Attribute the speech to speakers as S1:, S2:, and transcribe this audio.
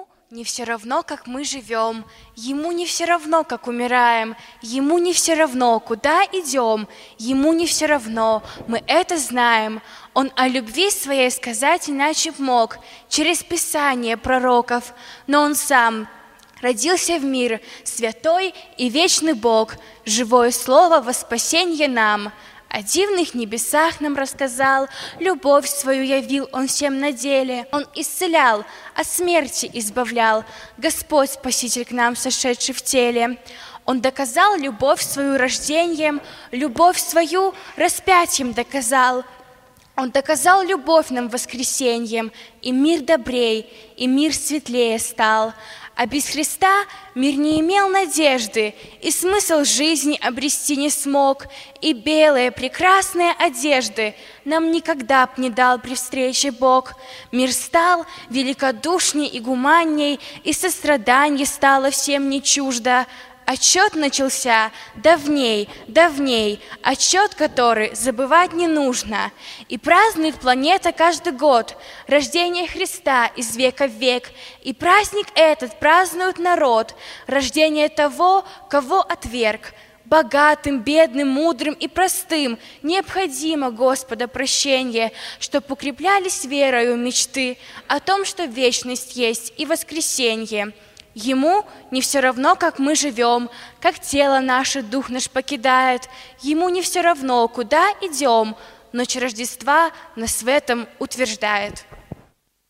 S1: Ему не все равно, как мы живем, Ему не все равно, как умираем, Ему не все равно, куда идем, Ему не все равно, мы это знаем. Он о любви своей сказать иначе б мог, через Писание пророков, но Он сам родился в мир, святой и вечный Бог, живое слово во спасенье нам. О дивных небесах нам рассказал, любовь свою явил Он всем на деле. Он исцелял, от смерти избавлял, Господь Спаситель к нам, сошедший в теле. Он доказал любовь свою рождением, любовь свою распятием доказал. Он доказал любовь нам воскресеньем, и мир добрей, и мир светлее стал. А без Христа мир не имел надежды, и смысл жизни обрести не смог, и белые прекрасные одежды нам никогда б не дал при встрече Бог. Мир стал великодушней и гуманней, и сострадание стало всем не чуждо. Отчет начался давней, отчет, который забывать не нужно. И празднует планета каждый год рождение Христа из века в век. И праздник этот празднует народ, рождение того, кого отверг. Богатым, бедным, мудрым и простым необходимо Господа прощение, чтоб укреплялись верою мечты о том, что вечность есть и воскресенье. Ему не все равно, как мы живем, как тело наше дух наш покидает. Ему не все равно, куда идем, ночь Рождества нас в этом утверждает.